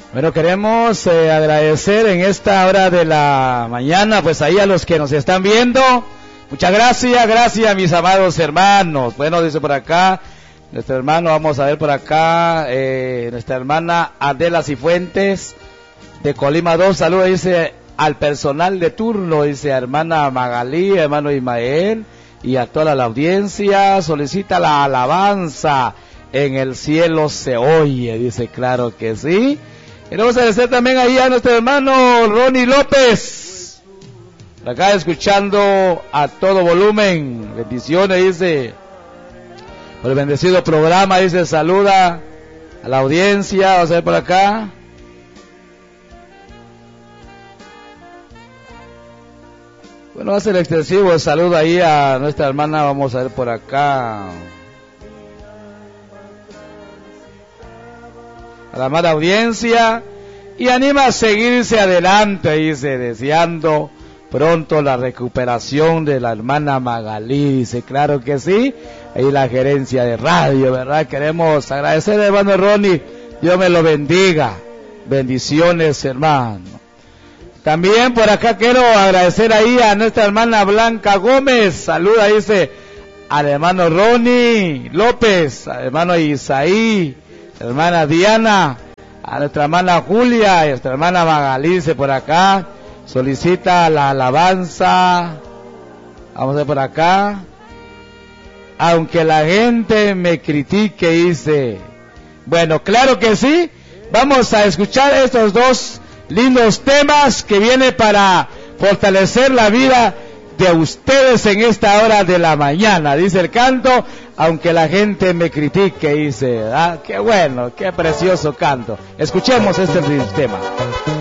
Bueno, queremos agradecer en esta hora de la mañana, pues ahí a los que nos están viendo. Muchas gracias mis amados hermanos. Bueno, dice por acá, nuestro hermano, vamos a ver por acá, nuestra hermana Adela Cifuentes, de Colima 2, saluda, dice, al personal de turno, dice, hermana Magalí, hermano Ismael, y a toda la audiencia, solicita la alabanza, en el cielo se oye, dice, claro que sí. Queremos agradecer también ahí a nuestro hermano Ronnie López, acá escuchando a todo volumen, bendiciones, dice, por el bendecido programa, dice, saluda a la audiencia, vamos a ver por acá. Bueno, hace el extensivo saludo ahí a nuestra hermana, vamos a ver por acá. A la amada audiencia, y anima a seguirse adelante, dice, deseando pronto la recuperación de la hermana Magalí, dice, claro que sí, ahí la gerencia de radio, ¿verdad? Queremos agradecer, hermano Ronnie, Dios me lo bendiga, bendiciones, hermano. También por acá quiero agradecer ahí a nuestra hermana Blanca Gómez, saluda, dice, al hermano Ronnie López, al hermano Isaí, hermana Diana, a nuestra hermana Julia y a nuestra hermana Magalí, dice por acá, solicita la alabanza, vamos a ver por acá, aunque la gente me critique, dice, bueno, claro que sí, vamos a escuchar estos dos lindos temas que viene para fortalecer la vida de ustedes en esta hora de la mañana, dice el canto, aunque la gente me critique, dice, qué bueno, qué precioso canto. Escuchemos este tema.